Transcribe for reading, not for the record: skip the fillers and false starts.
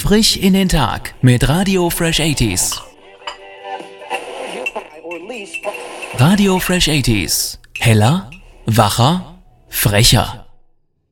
Frisch in den Tag mit Radio Fresh 80s. Radio Fresh 80s. Heller, wacher, frecher.